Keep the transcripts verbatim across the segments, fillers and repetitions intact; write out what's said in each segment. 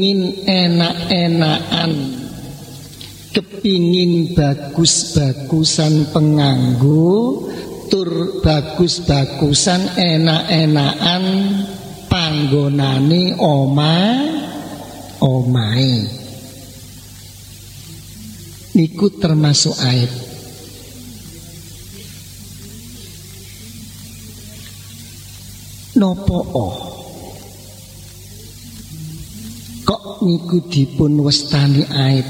kepingin enak-enakan, kepingin bagus-bagusan penganggo, tur bagus-bagusan enak-enakan panggonane omah omahe. Niku termasuk aib. Nopo oh kok niku dipun wastani aib,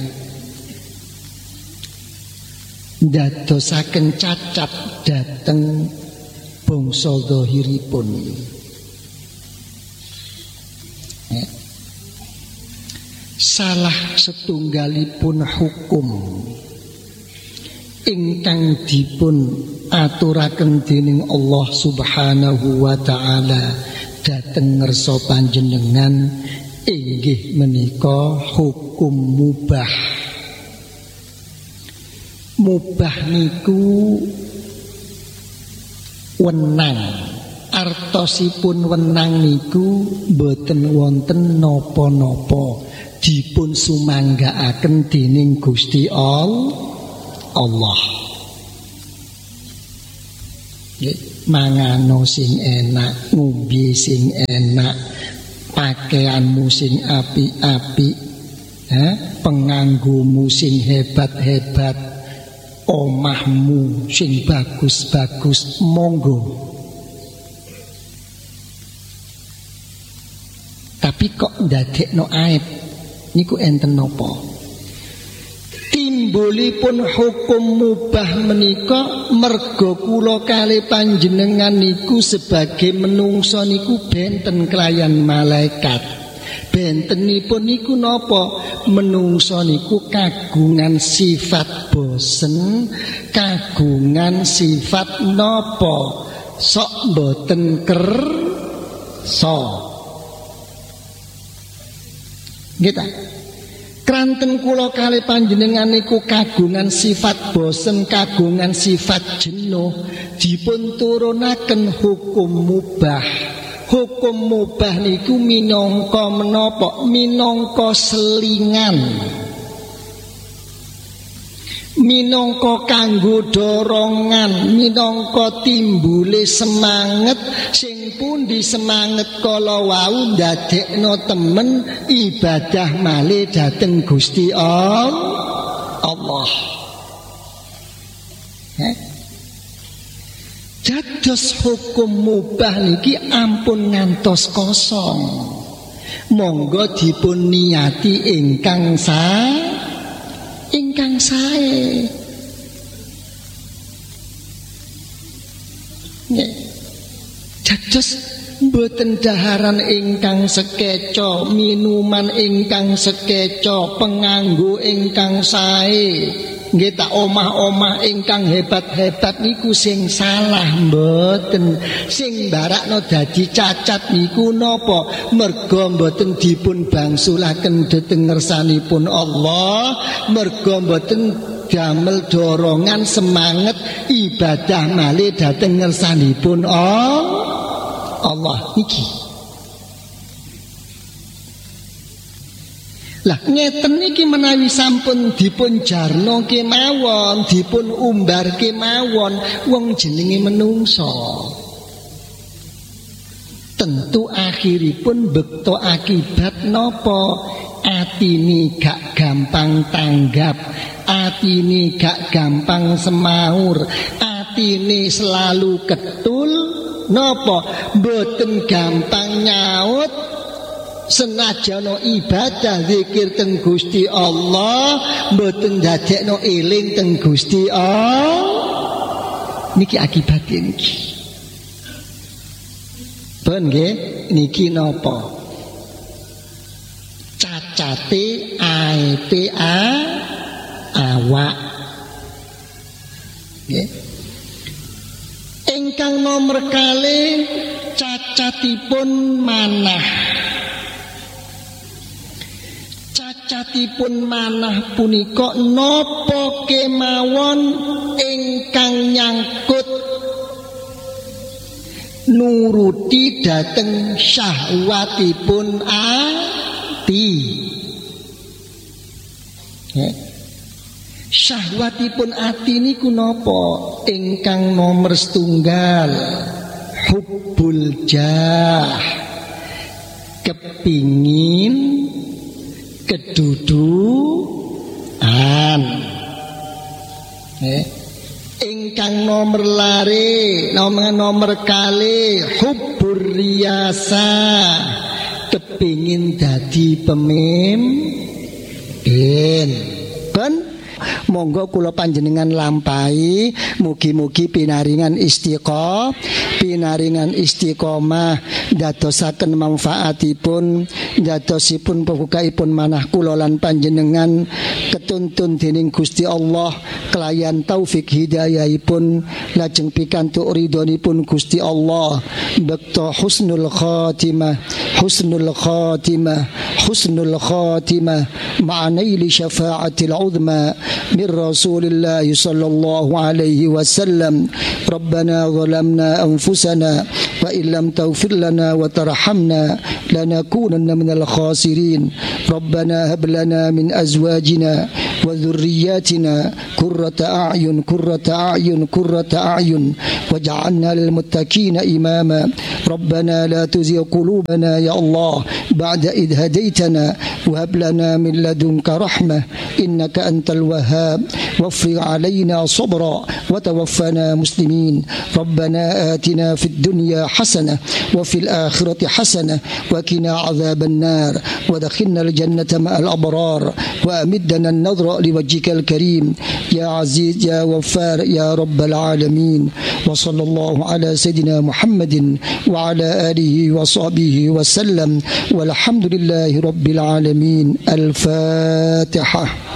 ndadosaken cacat dhateng bangsa zahiripun. eh. Salah setunggalipun hukum ingkang dipun aturaken dening Allah Subhanahu wa taala dhateng ngersa panjenengan inggih menika hukum mubah. Mubah niku wenang, artosipun wenang niku boten wonten napa-napa, dipun sumanggaaken dening Gusti Allah. Mangano sing enak, ngombe sing enak, pakaianmu sing apik-apik, eh? penganggumu sing hebat-hebat, omahmu sing bagus-bagus, monggo. Tapi kok ndadekno aib niku enten napa? Timbulipun hukum mubah menika merga kula kalih panjenengan niku sebagai menungsa niku benten kelayan malaikat. Bentenipun niku napa? Menungsa niku kagungan sifat bosen, kagungan sifat napa? Sok boten kersa. Gitu. Kranten kula kalih panjenengan niku kagungan sifat bosen, kagungan sifat jenuh, dipun turunaken hukum mubah. Hukum mubah niku minangka menapa? Minangka selingan, minangka kanggo dorongan, minangka timbule semangat sing pundi semangat kala wau ndadekno temen ibadah malih dhateng Gusti Allah. Eh? Dados hukum mubah niki ampun ngantos kosong. Monggo dipun niati ingkang sa ingkang sae. Nggih. Dados mboten daharan ingkang sekeca, minuman ingkang sekeca, penganggo ingkang sae. Nggih tak omah-omah ingkang hebat-hebat niku sing salah mboten. Sing barakno dadi cacat niku napa? Merga mboten dipun bangsulaken dhateng ngersanipun Allah, merga mboten damel dorongan semangat ibadah malih dhateng ngersanipun Allah niki. Lah ngeten niki menawi sampun dipun jarno kemawon, dipun umbar kemawon, wong jenenge menungso tentu akhiripun bekto akibat napa? Atine gak gampang tanggap, atine gak gampang semaur, atine selalu ketul napa? Mboten gampang nyaut. Senajana ibadah zikir teng Gusti Allah mboten ndadekno eling teng Gusti Allah. Niki akibate niki. Pun nggih niki napa? Cacate aibe a awak. Nggih. Ingkang nomor kalih cacatipun manah. Cacatipun manah punika napa kemawon ingkang nyangkut nuruti dhateng syahwatipun ati. ati. Syahwatipun ati niku napa? Ingkang nomor setunggal hubbul jah, kepingin kedudukan. Eh, ingkang nomor lare, nomor nomor kali hubbur riyasa, kepingin dadi pemimpin. Kan monggo kula panjenengan lampahi, mugi-mugi pinaringan istiqomah, pinaringan istiqomah dadosaken manfaatipun, dadosipun pembukaipun manah kula lan panjenengan ketuntun dening Gusti Allah kelayan taufik hidayahipun lajeng pikantuk ridhonipun Gusti Allah bekto husnul khatimah, husnul khatimah, husnul khatimah ma'anaili syafa'atil uzma من رسول الله صلى الله عليه وسلم. ربنا ظلمنا أنفسنا وإن لم تغفر لنا وترحمنا لنكونن من الخاسرين. ربنا هب لنا من أزواجنا وذرياتنا قرة أعين قرة أعين قرة أعين واجعلنا للمتقين إماما. ربنا لا تزغ قلوبنا يا الله بعد إذ هديتنا وهب لنا من لدنك رحمة إنك أنت الوهاب وافرغ علينا صبرا وتوفنا مسلمين. ربنا آتنا في الدنيا حسنة وفي الآخرة حسنة وقنا عذاب النار ودخلنا الجنة مع الأبرار وأمدنا النظر لوجهك الكريم يا عزيز يا غفار يا رب العالمين. وصلى الله على سيدنا محمد وعلى آله وصحبه وسلم والحمد لله رب العالمين. الفاتحة.